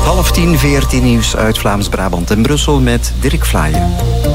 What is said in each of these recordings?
9:30 VRT Nieuws uit Vlaams-Brabant en Brussel met Dirk Vlaaien.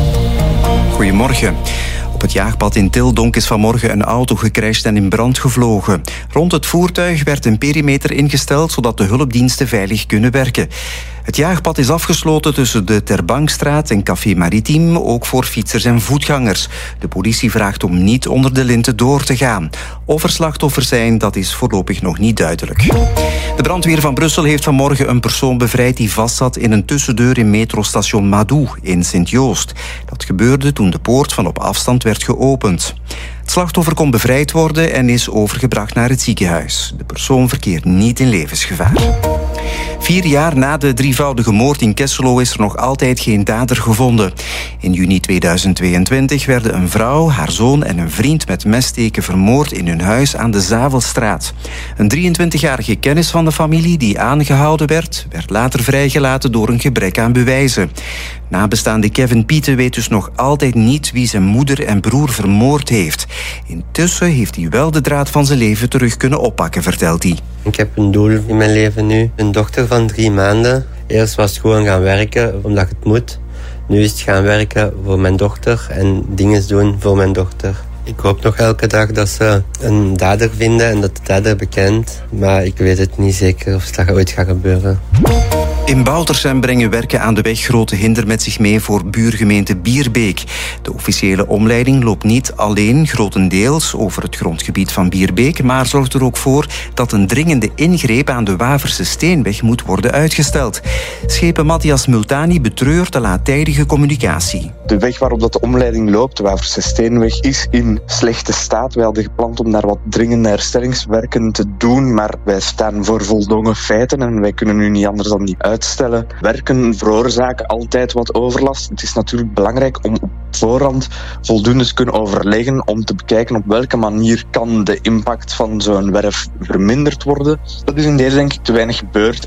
Goedemorgen. Op het jaagpad in Tildonk is vanmorgen een auto gecrashed en in brand gevlogen. Rond het voertuig werd een perimeter ingesteld zodat de hulpdiensten veilig kunnen werken. Het jaagpad is afgesloten tussen de Terbankstraat en Café Maritiem, ook voor fietsers en voetgangers. De politie vraagt om niet onder de linten door te gaan. Of er slachtoffers zijn, dat is voorlopig nog niet duidelijk. De brandweer van Brussel heeft vanmorgen een persoon bevrijd die vastzat in een tussendeur in metrostation Madou in Sint-Joost. Dat gebeurde toen de poort van op afstand werd geopend. Het slachtoffer kon bevrijd worden en is overgebracht naar het ziekenhuis. De persoon verkeert niet in levensgevaar. 4 jaar na de drievoudige moord in Kesselo is er nog altijd geen dader gevonden. In juni 2022 werden een vrouw, haar zoon en een vriend met messteken vermoord in hun huis aan de Zavelstraat. Een 23-jarige kennis van de familie die aangehouden werd later vrijgelaten door een gebrek aan bewijzen. Nabestaande Kevin Pieten weet dus nog altijd niet wie zijn moeder en broer vermoord heeft. Intussen heeft hij wel de draad van zijn leven terug kunnen oppakken, vertelt hij. Ik heb een doel in mijn leven nu. Een dochter van 3 maanden. Eerst was het gewoon gaan werken omdat het moet. Nu is het gaan werken voor mijn dochter en dingen doen voor mijn dochter. Ik hoop nog elke dag dat ze een dader vinden en dat de dader bekend. Maar ik weet het niet zeker of dat ooit gaat gebeuren. In Boutersem brengen werken aan de weg grote hinder met zich mee voor buurgemeente Bierbeek. De officiële omleiding loopt niet alleen grotendeels over het grondgebied van Bierbeek, maar zorgt er ook voor dat een dringende ingreep aan de Waverse Steenweg moet worden uitgesteld. Schepen Matthias Multani betreurt de laattijdige communicatie. De weg waarop dat de omleiding loopt, de Waverse Steenweg, is in slechte staat. Wij hadden gepland om daar wat dringende herstellingswerken te doen, maar wij staan voor voldongen feiten en wij kunnen nu niet anders dan die uitstellen. Werken veroorzaken altijd wat overlast. Het is natuurlijk belangrijk om op voorhand voldoende te kunnen overleggen om te bekijken op welke manier kan de impact van zo'n werf verminderd worden. Dat is in deze denk ik te weinig gebeurd.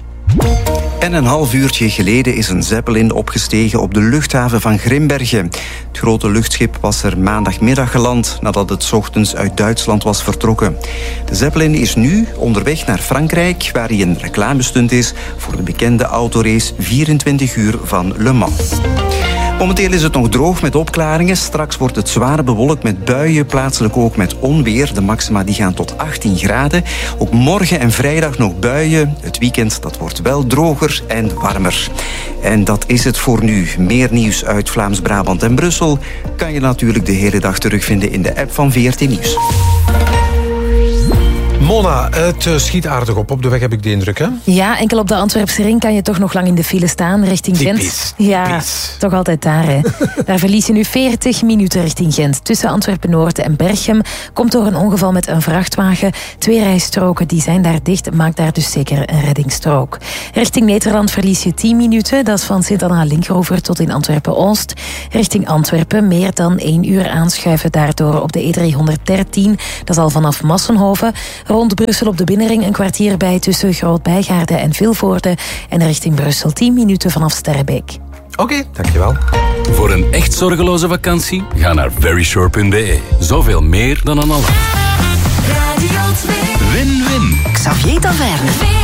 En een half uurtje geleden is een Zeppelin opgestegen op de luchthaven van Grimbergen. Het grote luchtschip was er maandagmiddag geland nadat het 's ochtends uit Duitsland was vertrokken. De Zeppelin is nu onderweg naar Frankrijk, waar hij een reclamestunt is voor de bekende autorace 24 uur van Le Mans. Momenteel is het nog droog met opklaringen. Straks wordt het zwaar bewolkt met buien, plaatselijk ook met onweer. De maxima die gaan tot 18 graden. Ook morgen en vrijdag nog buien. Het weekend dat wordt wel droger en warmer. En dat is het voor nu. Meer nieuws uit Vlaams-Brabant en Brussel kan je natuurlijk de hele dag terugvinden in de app van VRT Nieuws. Mona, het schiet aardig op de weg, heb ik de indruk, hè? Ja, enkel op de Antwerpse ring kan je toch nog lang in de file staan, richting Gent. Ja, toch altijd daar, hè. Daar verlies je nu 40 minuten richting Gent. Tussen Antwerpen-Noord en Berchem komt door een ongeval met een vrachtwagen. 2 rijstroken die zijn daar dicht, maakt daar dus zeker een reddingsstrook. Richting Nederland verlies je 10 minuten. Dat is van Sint-Anna-Linkeroever tot in Antwerpen-Oost. Richting Antwerpen meer dan 1 uur aanschuiven daardoor op de E313. Dat is al vanaf Massenhoven. Rond Brussel op de binnenring een kwartier bij tussen Groot-Bijgaarde en Vilvoorde. En richting Brussel 10 minuten vanaf Sterrebeek. Oké, dankjewel. Voor een echt zorgeloze vakantie, ga naar veryshore.be. Zoveel meer dan aan alle. Radio 2. Win-win. Xavier Taverne.